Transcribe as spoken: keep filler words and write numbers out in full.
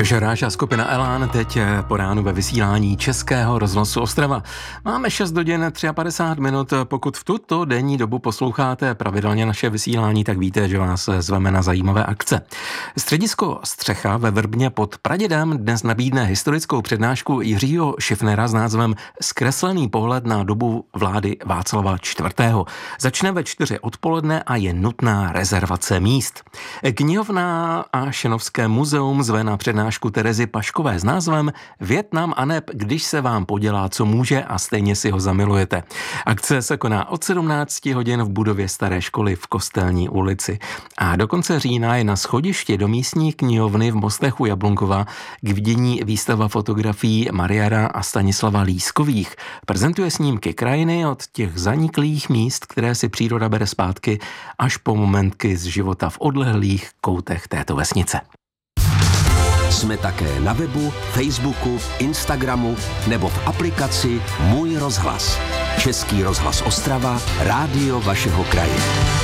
Jožoráš a skupina Elán teď po ránu ve vysílání Českého rozhlasu Ostrava. Máme šest hodin padesát tři minut. Pokud v tuto denní dobu posloucháte pravidelně naše vysílání, tak víte, že vás zveme na zajímavé akce. Středisko Střecha ve Vrbně pod Pradědem dnes nabídne historickou přednášku Jiřího Šifnera s názvem Zkreslený pohled na dobu vlády Václava čtvrtého. Začne ve čtyři odpoledne a je nutná rezervace míst. Knihovna a Šenovské muzeum zve na přednášku Terezy Paškové s názvem Vietnam aneb, když se vám podělá, co může a stejně si ho zamilujete. Akce se koná od sedmnácti hodin v budově Staré školy v Kostelní ulici. A do konce října je na schodišti do místní knihovny v Mostech u Jablunkova k vidění výstava fotografií Mariana a Stanislava Lískových. Prezentuje snímky krajiny od těch zaniklých míst, které si příroda bere zpátky, až po momentky z života v odlehlých koutech této vesnice. Jsme také na webu, Facebooku, Instagramu nebo v aplikaci Můj rozhlas. Český rozhlas Ostrava, rádio vašeho kraje.